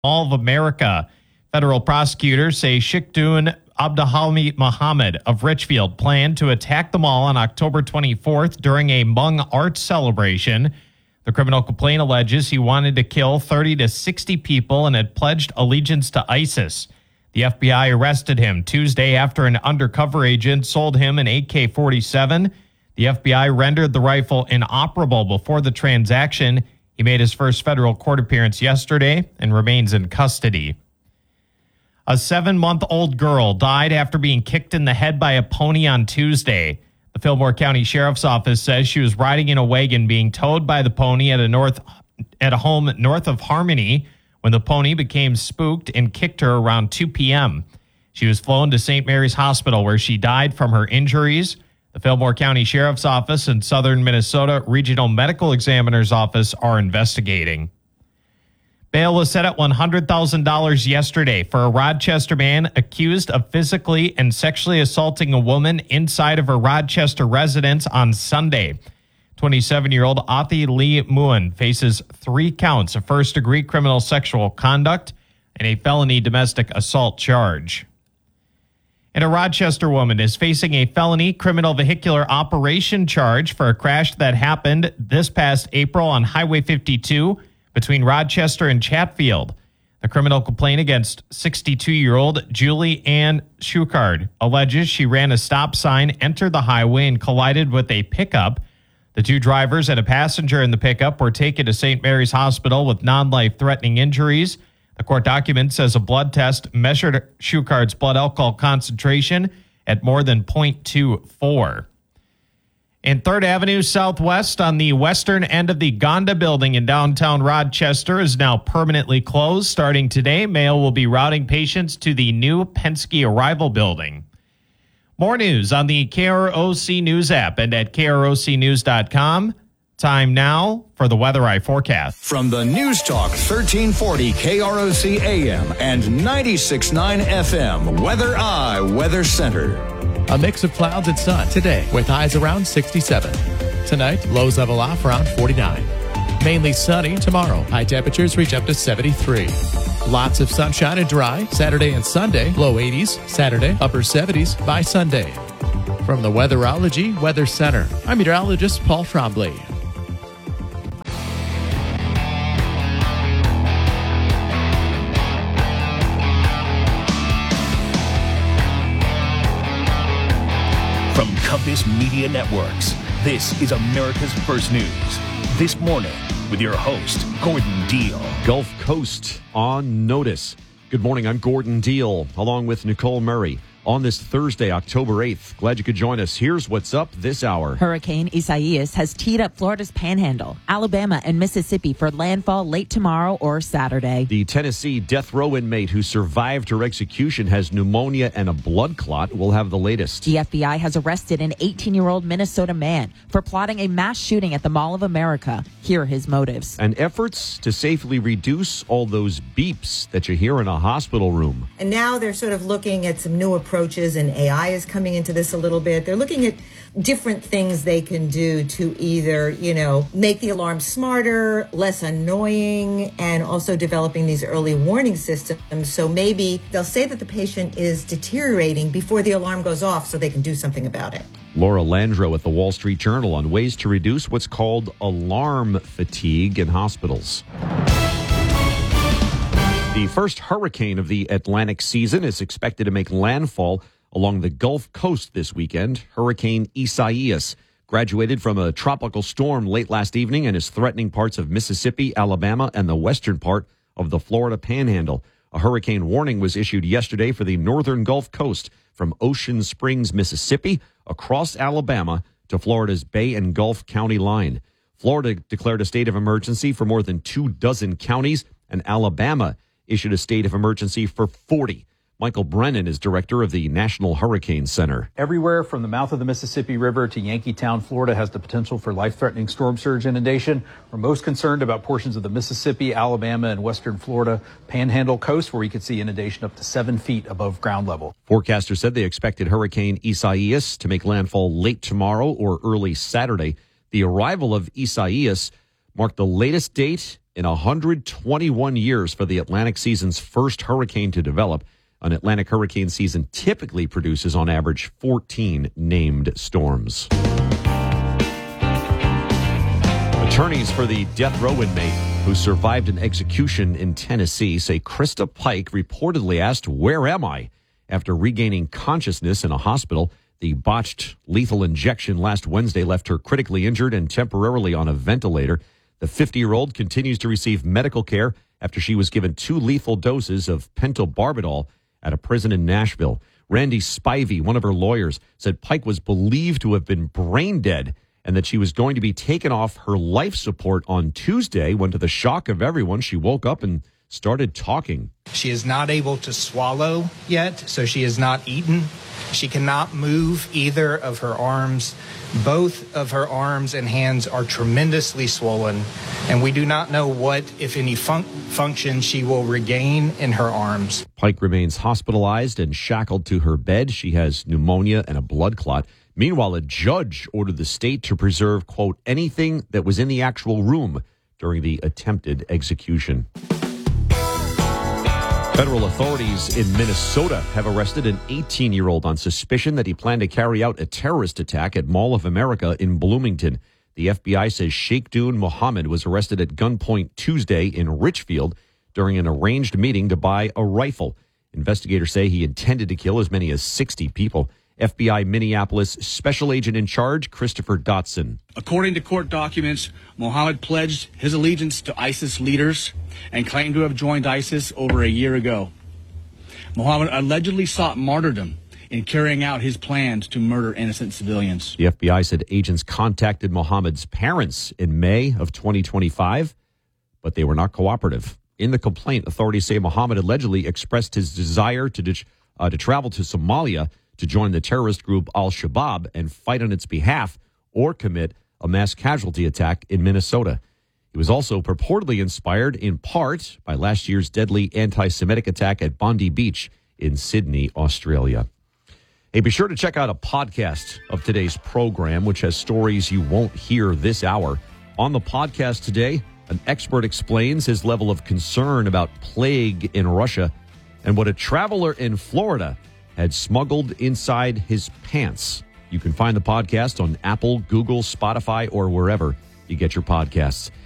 Mall of America. Federal prosecutors say Shikdun Abdulhamid Muhammad of Richfield planned to attack the mall on October 24th during a Hmong arts celebration. The criminal complaint alleges he wanted to kill 30 to 60 people and had pledged allegiance to ISIS. The FBI arrested him Tuesday after an undercover agent sold him an AK-47. The FBI rendered the rifle inoperable before the transaction. He made his first federal court appearance yesterday and remains in custody. A 7-month-old girl died after being kicked in the head by a pony on Tuesday. The Fillmore County Sheriff's Office says she was riding in a wagon being towed by the pony at a home north of Harmony when the pony became spooked and kicked her around 2 p.m. She was flown to St. Mary's Hospital where she died from her injuries. The Fillmore County Sheriff's Office and Southern Minnesota Regional Medical Examiner's Office are investigating. Bail was set at $100,000 yesterday for a Rochester man accused of physically and sexually assaulting a woman inside of her Rochester residence on Sunday. 27-year-old Athi Lee Muan faces 3 counts of first-degree criminal sexual conduct and a felony domestic assault charge. And a Rochester woman is facing a felony criminal vehicular operation charge for a crash that happened this past April on Highway 52 between Rochester and Chatfield. The criminal complaint against 62-year-old Julie Ann Schuchard alleges she ran a stop sign, entered the highway, and collided with a pickup. The 2 drivers and a passenger in the pickup were taken to St. Mary's Hospital with non-life-threatening injuries. The court document says a blood test measured Schuchard's blood alcohol concentration at more than 0.24. And 3rd Avenue Southwest on the western end of the Gonda building in downtown Rochester is now permanently closed. Starting today, Mayo will be routing patients to the new Penske Arrival building. More news on the KROC News app and at krocnews.com. Time now for the Weather Eye forecast. From the News Talk 1340 KROC AM and 96.9 FM, Weather Eye Weather Center. A mix of clouds and sun today with highs around 67. Tonight, lows level off around 49. Mainly sunny tomorrow. High temperatures reach up to 73. Lots of sunshine and dry Saturday and Sunday. Low 80s. Saturday, upper 70s by Sunday. From the Weatherology Weather Center, I'm meteorologist Paul Trombley. From Compass Media Networks, this is America's First News. This morning with your host, Gordon Deal. Gulf Coast on notice. Good morning, I'm Gordon Deal, along with Nicole Murray. On this Thursday, October 8th. Glad you could join us. Here's what's up this hour. Hurricane Isaias has teed up Florida's Panhandle, Alabama, and Mississippi for landfall late tomorrow or Saturday. The Tennessee death row inmate who survived her execution has pneumonia and a blood clot. We'll have the latest. The FBI has arrested an 18-year-old Minnesota man for plotting a mass shooting at the Mall of America. Here are his motives. And efforts to safely reduce all those beeps that you hear in a hospital room. And now they're sort of looking at some new approaches, and AI is coming into this a little bit. They're looking at different things they can do to either, make the alarm smarter, less annoying, and also developing these early warning systems. So maybe they'll say that the patient is deteriorating before the alarm goes off so they can do something about it. Laura Landro at the Wall Street Journal on ways to reduce what's called alarm fatigue in hospitals. The first hurricane of the Atlantic season is expected to make landfall along the Gulf Coast this weekend. Hurricane Isaias graduated from a tropical storm late last evening and is threatening parts of Mississippi, Alabama, and the western part of the Florida Panhandle. A hurricane warning was issued yesterday for the northern Gulf Coast from Ocean Springs, Mississippi, across Alabama to Florida's Bay and Gulf County line. Florida declared a state of emergency for more than 24 counties, and Alabama issued a state of emergency for 40. Michael Brennan is director of the National Hurricane Center. Everywhere from the mouth of the Mississippi River to Yankeetown, Florida, has the potential for life-threatening storm surge inundation. We're most concerned about portions of the Mississippi, Alabama, and western Florida Panhandle coast, where we could see inundation up to 7 feet above ground level. Forecasters said they expected Hurricane Isaias to make landfall late tomorrow or early Saturday. The arrival of Isaias marked the latest date in 121 years for the Atlantic season's first hurricane to develop. An Atlantic hurricane season typically produces, on average, 14 named storms. Attorneys for the death row inmate who survived an execution in Tennessee say Krista Pike reportedly asked, "Where am I?" after regaining consciousness in a hospital. The botched lethal injection last Wednesday left her critically injured and temporarily on a ventilator. The 50-year-old continues to receive medical care after she was given 2 lethal doses of pentobarbital at a prison in Nashville. Randy Spivey, one of her lawyers, said Pike was believed to have been brain dead and that she was going to be taken off her life support on Tuesday when, to the shock of everyone, she woke up and started talking. She is not able to swallow yet, so she has not eaten. She cannot move either of her arms. Both of her arms and hands are tremendously swollen, and we do not know what, if any, function she will regain in her arms. Pike remains hospitalized and shackled to her bed. She has pneumonia and a blood clot. Meanwhile, a judge ordered the state to preserve, quote, anything that was in the actual room during the attempted execution. Federal authorities in Minnesota have arrested an 18-year-old on suspicion that he planned to carry out a terrorist attack at Mall of America in Bloomington. The FBI says Sheikhdun Mohammed was arrested at gunpoint Tuesday in Richfield during an arranged meeting to buy a rifle. Investigators say he intended to kill as many as 60 people. FBI Minneapolis Special Agent in Charge, Christopher Dotson. According to court documents, Mohammed pledged his allegiance to ISIS leaders and claimed to have joined ISIS over a year ago. Mohammed allegedly sought martyrdom in carrying out his plans to murder innocent civilians. The FBI said agents contacted Mohammed's parents in May of 2025, but they were not cooperative. In the complaint, authorities say Mohammed allegedly expressed his desire to travel to Somalia to join the terrorist group Al-Shabaab and fight on its behalf or commit a mass casualty attack in Minnesota. He was also purportedly inspired in part by last year's deadly anti-Semitic attack at Bondi Beach in Sydney, Australia. Hey, be sure to check out a podcast of today's program, which has stories you won't hear this hour. On the podcast today, an expert explains his level of concern about plague in Russia and what a traveler in Florida had smuggled inside his pants. You can find the podcast on Apple, Google, Spotify, or wherever you get your podcasts.